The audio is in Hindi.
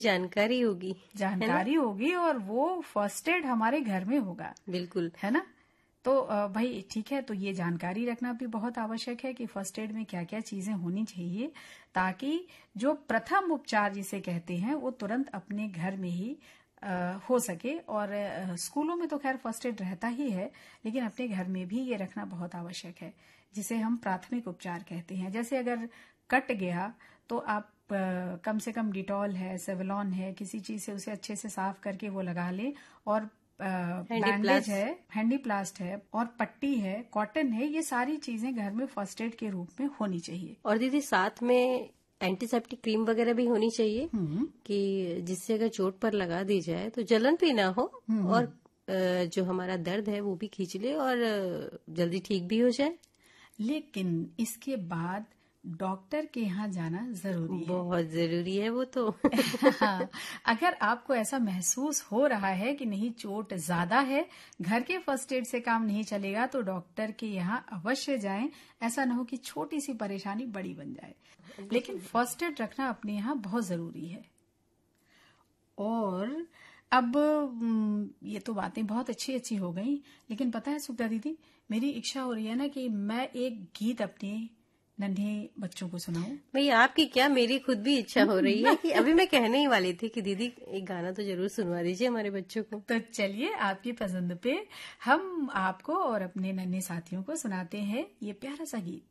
जानकारी होगी, जानकारी होगी और वो फर्स्ट एड हमारे घर में होगा। बिल्कुल, है ना। तो भाई ठीक है, तो ये जानकारी रखना भी बहुत आवश्यक है कि फर्स्ट एड में क्या क्या चीजें होनी चाहिए, ताकि जो प्रथम उपचार जिसे कहते हैं वो तुरंत अपने घर में ही हो सके। और स्कूलों में तो खैर फर्स्ट एड रहता ही है, लेकिन अपने घर में भी ये रखना बहुत आवश्यक है, जिसे हम प्राथमिक उपचार कहते हैं। जैसे अगर कट गया तो आप कम से कम डिटॉल है, सेवलॉन है, किसी चीज से उसे अच्छे से साफ करके वो लगा ले। और बैंडेज है, हैंडीप्लास्ट है, और पट्टी है, कॉटन है, ये सारी चीजें घर में फर्स्ट एड के रूप में होनी चाहिए। और दीदी साथ में एंटीसेप्टिक क्रीम वगैरह भी होनी चाहिए कि जिससे अगर चोट पर लगा दी जाए तो जलन भी ना हो और जो हमारा दर्द है वो भी खींच ले और जल्दी ठीक भी हो जाए। लेकिन इसके बाद डॉक्टर के यहाँ जाना जरूरी है, बहुत जरूरी है वो तो। हाँ, अगर आपको ऐसा महसूस हो रहा है कि नहीं चोट ज्यादा है, घर के फर्स्ट एड से काम नहीं चलेगा, तो डॉक्टर के यहाँ अवश्य जाएं। ऐसा न हो कि छोटी सी परेशानी बड़ी बन जाए। लेकिन फर्स्ट एड रखना अपने यहाँ बहुत जरूरी है। और अब ये तो बातें बहुत अच्छी अच्छी हो गई, लेकिन पता है सुप्ता दीदी, मेरी इच्छा हो रही है ना कि मैं एक गीत अपने नन्हे बच्चों को सुनाऊं। भाई आपकी क्या, मेरी खुद भी इच्छा हो रही है कि अभी मैं कहने ही वाली थी कि दीदी एक गाना तो जरूर सुनवा दीजिए हमारे बच्चों को। तो चलिए, आपकी पसंद पे हम आपको और अपने नन्हे साथियों को सुनाते हैं ये प्यारा सा गीत।